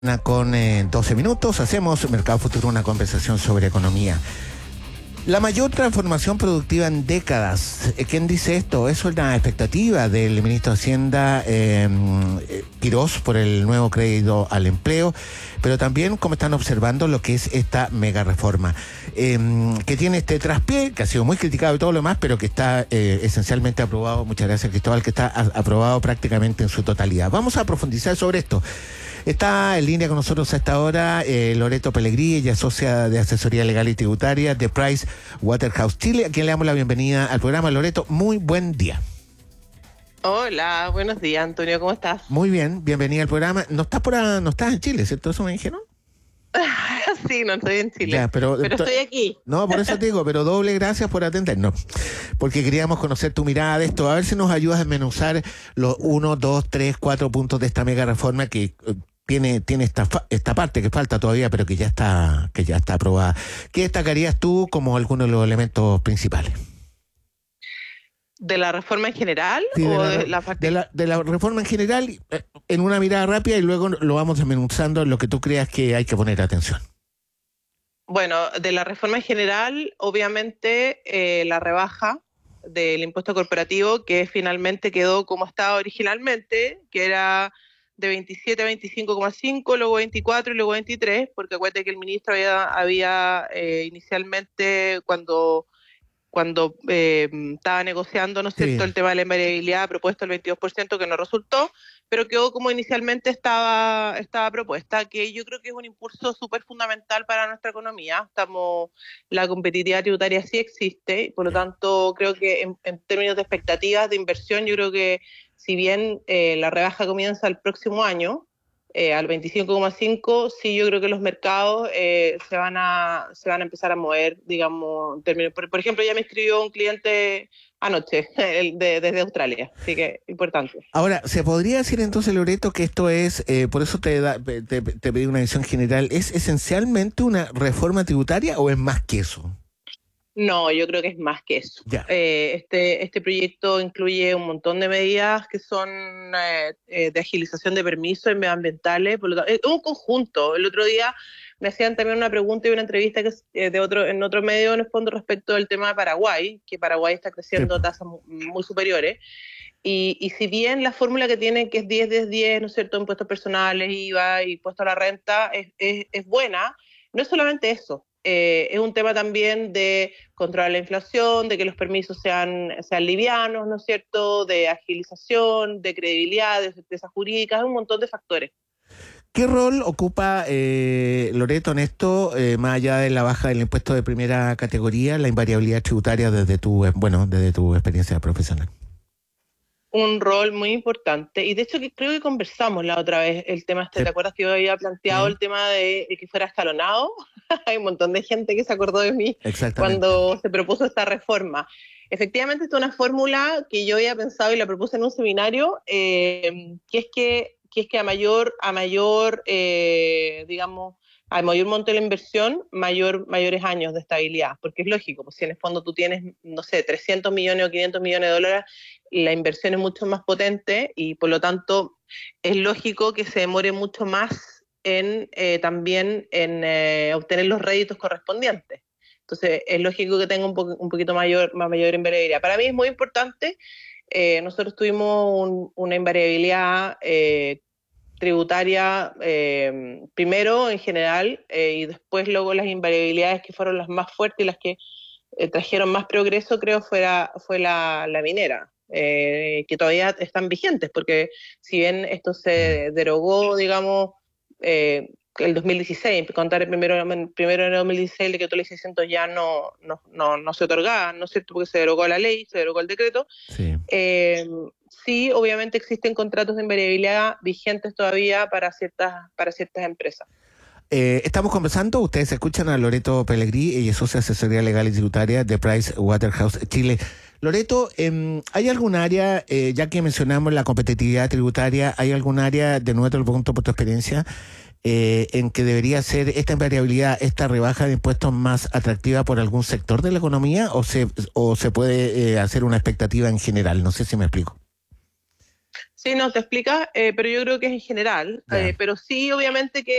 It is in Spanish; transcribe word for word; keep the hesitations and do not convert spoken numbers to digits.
Una con eh, doce minutos, hacemos Mercado Futuro, una conversación sobre economía. La mayor transformación productiva en décadas. ¿Quién dice esto? Eso es una expectativa del ministro de Hacienda, eh, Quirós, por el nuevo crédito al empleo, pero también como están observando lo que es esta mega reforma, eh, que tiene este traspié, que ha sido muy criticado y todo lo demás, pero que está eh, esencialmente aprobado, muchas gracias Cristóbal, que está a- aprobado prácticamente en su totalidad. Vamos a profundizar sobre esto. Está en línea con nosotros a esta hora eh, Loreto Pellegrini, ella es socia de asesoría legal y tributaria de Price Waterhouse Chile, a quien le damos la bienvenida al programa. Loreto, muy buen día. Hola, buenos días, Antonio, ¿cómo estás? Muy bien, bienvenida al programa. No estás por a- no estás en Chile, ¿cierto? Eso me dijeron. Sí, no estoy en Chile, Ya, pero, pero ento- estoy aquí. No, por eso te digo, pero doble gracias por atendernos. Porque queríamos conocer tu mirada de esto. A ver si nos ayudas a desmenuzar los uno, dos, tres, cuatro puntos de esta mega reforma que eh, tiene, tiene esta, fa- esta parte que falta todavía, pero que ya está, que ya está aprobada. ¿Qué destacarías tú como algunos de los elementos principales? ¿De la reforma en general Sí, de o la, de re- la parte? de la, de la reforma en general, eh, en una mirada rápida, y luego lo vamos desmenuzando en lo que tú creas que hay que poner atención. Bueno, de la reforma en general, obviamente eh, la rebaja del impuesto corporativo, que finalmente quedó como estaba originalmente, que era de veintisiete a veinticinco coma cinco, luego veinticuatro y luego veintitrés, porque acuérdate que el ministro había, había eh, inicialmente, cuando cuando eh, estaba negociando, ¿no es Sí. cierto?, el tema de la invariabilidad, propuesto el veintidós por ciento, que no resultó, pero quedó como inicialmente estaba, estaba propuesta, que yo creo que es un impulso súper fundamental para nuestra economía. Estamos, la competitividad tributaria sí existe, y por lo tanto creo que en, en términos de expectativas de inversión, yo creo que si bien eh, la rebaja comienza el próximo año, eh, al veinticinco coma cinco, sí, yo creo que los mercados eh, se van a se van a empezar a mover, digamos, en términos, por, por ejemplo, ya me escribió un cliente anoche el de, desde Australia, así que importante. Ahora, ¿se podría decir entonces, Loreto, que esto es, eh, por eso te, da, te, te pedí una visión general, ¿es esencialmente una reforma tributaria o es más que eso? No, yo creo que es más que eso. Ya. Eh, este, este proyecto incluye un montón de medidas que son eh, eh, de agilización de permisos medioambientales, por lo tanto, es un conjunto. El otro día me hacían también una pregunta y una entrevista que es, eh, de otro, en otro medio, en el fondo, respecto del tema de Paraguay, que Paraguay está creciendo a tasas muy, muy superiores. Y, y si bien la fórmula que tienen, que es diez, diez, diez, ¿no es cierto?, impuestos personales, I V A y impuesto a la renta, es, es, es buena, no es solamente eso. Eh, es un tema también de controlar la inflación, de que los permisos sean, sean livianos, ¿no es cierto?, de agilización, de credibilidad, de certeza jurídica, un montón de factores. ¿Qué rol ocupa eh, Loreto en esto, eh, más allá de la baja del impuesto de primera categoría, la invariabilidad tributaria desde tu, eh, bueno, desde tu experiencia profesional? Un rol muy importante, y de hecho que creo que conversamos la otra vez el tema este, Sí. ¿te acuerdas que yo había planteado Sí. el tema de, de que fuera escalonado? Hay un montón de gente que se acordó de mí Exactamente. cuando se propuso esta reforma. Efectivamente, esta es una fórmula que yo había pensado y la propuse en un seminario, eh, que es que, que es que a mayor, a mayor eh, digamos, a mayor monto de la inversión, mayor, mayores años de estabilidad, porque es lógico, pues si en el fondo tú tienes, no sé, trescientos millones o quinientos millones de dólares, la inversión es mucho más potente y por lo tanto es lógico que se demore mucho más en eh, también en eh, obtener los réditos correspondientes. Entonces es lógico que tenga un, po un poquito mayor, más mayor invariabilidad. Para mí es muy importante, eh, nosotros tuvimos un, una invariabilidad eh, tributaria eh, primero en general eh, y después luego las invariabilidades que fueron las más fuertes y las que eh, trajeron más progreso, creo, fuera, fue la, la minera, eh, que todavía están vigentes, porque si bien esto se derogó, digamos, eh, el dos mil dieciséis, contar el primero, primero de dos mil dieciséis, el decreto ley seiscientos ya no, no, no, no se otorgaba, ¿no es cierto?, porque se derogó la ley, se derogó el decreto. Sí. Eh, sí, obviamente existen contratos de invariabilidad vigentes todavía para ciertas, para ciertas empresas. Eh, estamos conversando, ustedes escuchan a Loreto Pellegrini, ella es socia de asesoría legal y tributaria de Price Waterhouse Chile. Loreto, eh, ¿hay algún área, eh, ya que mencionamos la competitividad tributaria, hay algún área, de nuevo punto por tu experiencia, eh, en que debería ser esta invariabilidad, esta rebaja de impuestos más atractiva por algún sector de la economía, o se, o se puede eh, hacer una expectativa en general? No sé si me explico. Sí, no, te explica, eh, pero yo creo que es en general, Ya. eh, pero sí, obviamente que